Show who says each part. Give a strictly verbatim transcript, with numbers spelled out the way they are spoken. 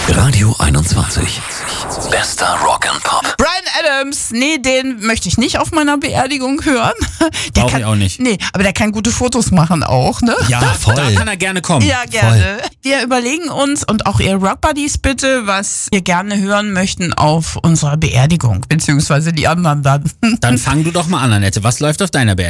Speaker 1: Radio einundzwanzig. Bester Rock and Pop.
Speaker 2: Bryan Adams, nee, den möchte ich nicht auf meiner Beerdigung hören. Der
Speaker 3: Brauch
Speaker 2: kann,
Speaker 3: ich auch nicht.
Speaker 2: Nee, aber der kann gute Fotos machen auch, ne?
Speaker 3: Ja, voll. Da kann er gerne kommen.
Speaker 2: Ja, gerne. Voll. Wir überlegen uns und auch ihr Rock Buddies bitte, was wir gerne hören möchten auf unserer Beerdigung, beziehungsweise die anderen dann.
Speaker 3: Dann fang du doch mal an, Annette. Was läuft auf deiner Beerdigung?